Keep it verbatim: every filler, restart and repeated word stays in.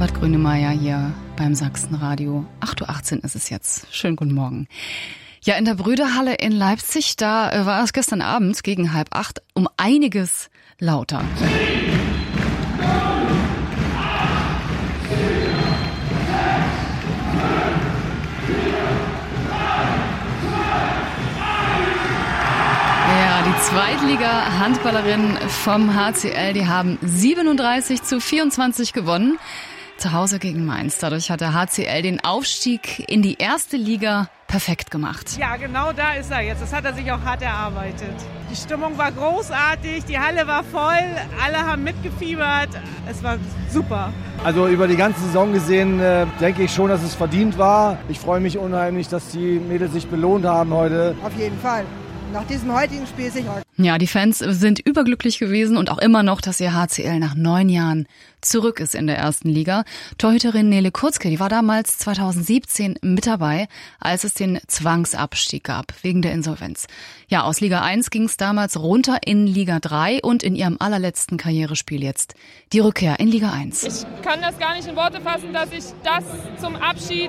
Herbert Grönemeyer hier beim Sachsenradio. acht Uhr achtzehn ist es jetzt. Schönen guten Morgen. Ja, in der Brüderhalle in Leipzig, da war es gestern Abend gegen halb acht um einiges lauter. Ja, die Zweitliga-Handballerinnen vom H C L, die haben siebenunddreißig zu vierundzwanzig gewonnen. Zu Hause gegen Mainz. Dadurch hat der H C L den Aufstieg in die erste Liga perfekt gemacht. Ja, genau da ist er jetzt. Das hat er sich auch hart erarbeitet. Die Stimmung war großartig, die Halle war voll, alle haben mitgefiebert. Es war super. Also über die ganze Saison gesehen äh, denke ich schon, dass es verdient war. Ich freue mich unheimlich, dass die Mädels sich belohnt haben heute. Auf jeden Fall. Nach diesem heutigen Spiel sicher. Ja, die Fans sind überglücklich gewesen und auch immer noch, dass ihr H C L nach neun Jahren zurück ist in der ersten Liga. Torhüterin Nele Kurzke, die war damals zweitausendsiebzehn mit dabei, als es den Zwangsabstieg gab, wegen der Insolvenz. Ja, aus Liga eins ging es damals runter in Liga drei und in ihrem allerletzten Karrierespiel jetzt die Rückkehr in Liga eins. Ich kann das gar nicht in Worte fassen, dass ich das zum Abschied